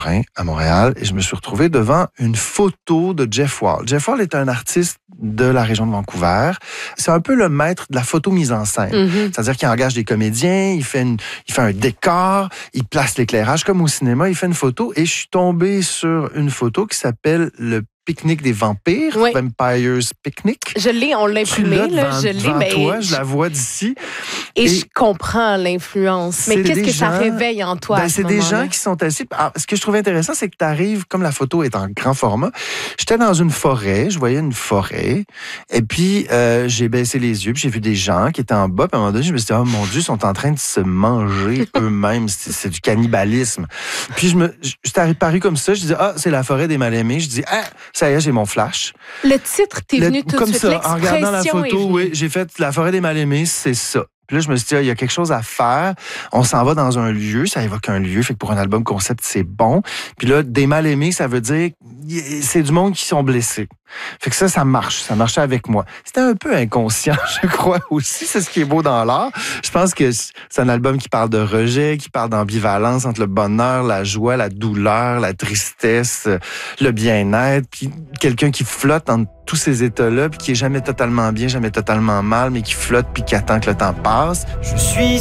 à Montréal et je me suis retrouvé devant une photo de Jeff Wall. Jeff Wall est un artiste de la région de Vancouver. C'est un peu le maître de la photo mise en scène. C'est-à-dire qu'il engage des comédiens, il fait un décor, il place l'éclairage comme au cinéma, il fait une photo et je suis tombé sur une photo qui s'appelle le Pique-nique des vampires, oui. Vampires Picnic. Je l'ai, on l'a imprimé, je l'ai, mais toi, je la vois d'ici. Et je comprends l'influence. Mais qu'est-ce que ça réveille en toi? C'est des gens qui sont assis. Alors, ce que je trouvais intéressant, c'est que tu arrives, comme la photo est en grand format, j'étais dans une forêt, je voyais une forêt, et puis j'ai baissé les yeux, puis j'ai vu des gens qui étaient en bas, puis à un moment donné, je me suis dit, oh mon Dieu, ils sont en train de se manger eux-mêmes, c'est du cannibalisme. Puis j'étais apparu comme ça, je disais, c'est la forêt des mal-aimés. Je dis, ça y est, j'ai mon flash. Le titre t'est venu tout de suite, comme ça, en regardant la photo, oui, j'ai fait la forêt des mal-aimés, c'est ça. Puis là, je me suis dit, il y a quelque chose à faire. On s'en va dans un lieu, ça évoque un lieu, fait que pour un album concept, c'est bon. Puis là, des mal-aimés, ça veut dire, c'est du monde qui sont blessés. Fait que ça marche. Ça marchait avec moi. C'était un peu inconscient, je crois aussi. C'est ce qui est beau dans l'art. Je pense que c'est un album qui parle de rejet, qui parle d'ambivalence entre le bonheur, la joie, la douleur, la tristesse, le bien-être. Puis quelqu'un qui flotte entre tous ces états-là, puis qui est jamais totalement bien, jamais totalement mal, mais qui flotte puis qui attend que le temps passe. Je suis